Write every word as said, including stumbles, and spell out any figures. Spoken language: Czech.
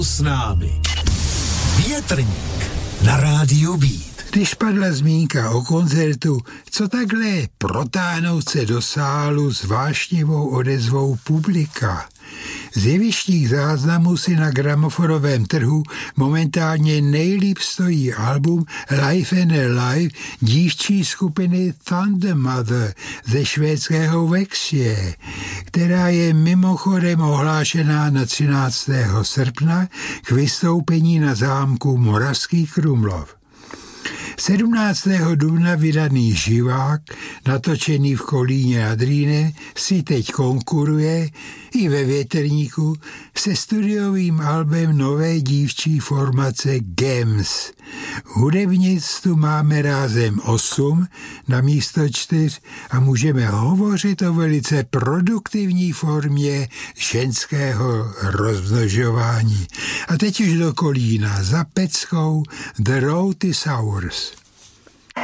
S námi Větrník na rádiu Beat. Když padla zmínka o koncertu, co takhle protáhnout se do sálu s vášnivou odezvou publika? Z jevištních záznamů si na gramofonovém trhu momentálně nejlíp stojí album Life and Alive dívčí skupiny Thunder Mother ze švédského Växjö, která je mimochodem ohlášená na třináctého srpna k vystoupení na zámku Moravský Krumlov. sedmnáctého dubna vydaný živák, natočený v Kolíně nad Rýnem, si teď konkuruje i ve Větrníku se studiovým albem nové dívčí formace Gems. Hudebnic tu máme rázem osm na místo čtyř a můžeme hovořit o velice produktivní formě ženského rozmnožování. A teď už do Kolína za peckou The Road is Ours.